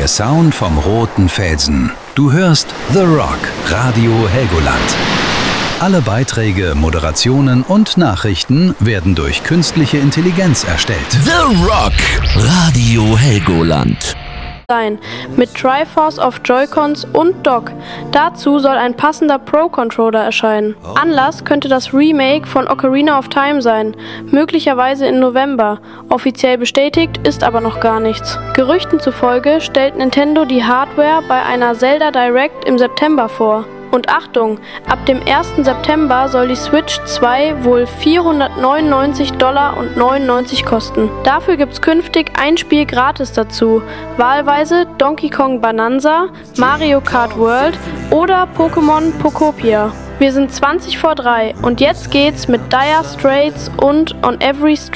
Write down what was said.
Der Sound vom roten Felsen. Du hörst The Rock, Radio Helgoland. Alle Beiträge, Moderationen und Nachrichten werden durch künstliche Intelligenz erstellt. The Rock, Radio Helgoland. Mit Triforce of Joy-Cons und Dock. Dazu soll ein passender Pro-Controller erscheinen. Anlass könnte das Remake von Ocarina of Time sein, möglicherweise im November. Offiziell bestätigt ist aber noch gar nichts. Gerüchten zufolge stellt Nintendo die Hardware bei einer Zelda Direct im September vor. Und Achtung, ab dem 1. September soll die Switch 2 wohl $499,99 kosten. Dafür gibt's künftig ein Spiel gratis dazu, wahlweise Donkey Kong Bonanza, Mario Kart World oder Pokémon Pokopia. Wir sind 20 vor 3 und jetzt geht's mit Dire Straits und On Every Street